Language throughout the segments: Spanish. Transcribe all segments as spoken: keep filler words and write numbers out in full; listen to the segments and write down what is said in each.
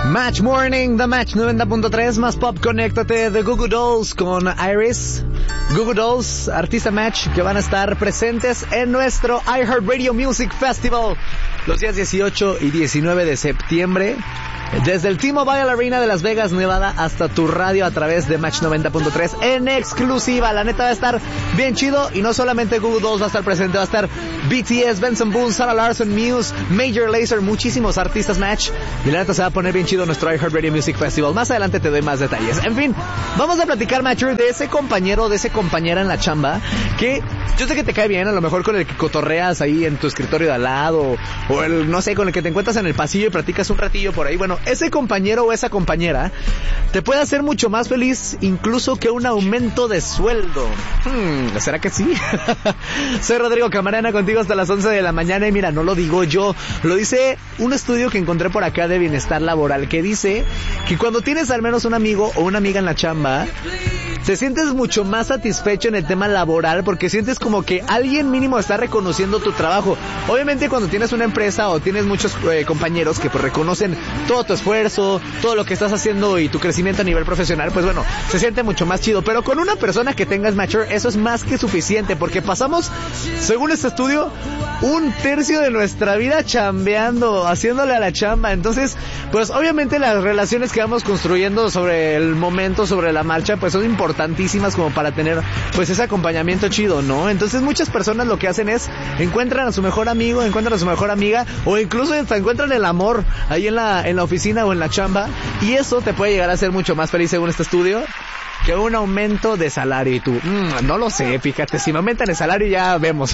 Match Morning, The Match noventa punto tres, más pop, conéctate de Goo Goo Dolls con Iris. Goo Goo Dolls, artista Match, que van a estar presentes en nuestro iHeartRadio Music Festival los días dieciocho y diecinueve de septiembre. Desde el T-Mobile Arena de Las Vegas, Nevada, hasta tu radio a través de Match noventa punto tres en exclusiva. La neta va a estar bien chido, y no solamente Goo Goo Dolls va a estar presente, va a estar B T S, Benson Boone, Sarah Larson, Muse, Major Lazer, muchísimos artistas Match, y la neta se va a poner bien chido nuestro iHeartRadio Music Festival. Más adelante te doy más detalles. En fin, vamos a platicar, Matcher, de ese compañero, de ese compañera en la chamba, que yo sé que te cae bien, a lo mejor con el que cotorreas ahí en tu escritorio de al lado, o el, no sé, con el que te encuentras en el pasillo y platicas un ratillo por ahí. Bueno, ese compañero o esa compañera te puede hacer mucho más feliz incluso que un aumento de sueldo. Hmm, ¿será que sí? Soy Rodrigo Camarena, contigo hasta las once de la mañana, y mira, no lo digo yo, lo dice un estudio que encontré por acá de bienestar laboral, que dice que cuando tienes al menos un amigo o una amiga en la chamba, te sientes mucho más satisfecho en el tema laboral, porque sientes como que alguien mínimo está reconociendo tu trabajo. Obviamente cuando tienes una empresa o tienes muchos eh, compañeros que pues reconocen todo tu esfuerzo, todo lo que estás haciendo y tu crecimiento a nivel profesional, pues bueno, se siente mucho más chido. Pero con una persona que tengas Matcher, eso es más que suficiente, porque pasamos, según este estudio, un tercio de nuestra vida chambeando, haciéndole a la chamba. Entonces, pues obviamente las relaciones que vamos construyendo sobre el momento, sobre la marcha, pues son importantísimas como para tener pues ese acompañamiento chido, ¿no? Entonces muchas personas lo que hacen es encuentran a su mejor amigo, encuentran a su mejor amiga, o incluso hasta encuentran el amor ahí en la en la oficina o en la chamba, y eso te puede llegar a ser mucho más feliz, según este estudio, que un aumento de salario. Y tú, mmm, no lo sé, fíjate, si me aumentan el salario ya vemos.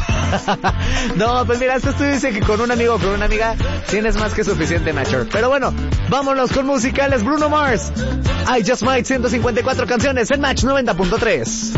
No, pues mira, este estudio dice que con un amigo o con una amiga tienes más que suficiente, Matcher. Pero bueno, vámonos con musicales. Bruno Mars, I Just Might, ciento cincuenta y cuatro canciones en Match noventa punto tres.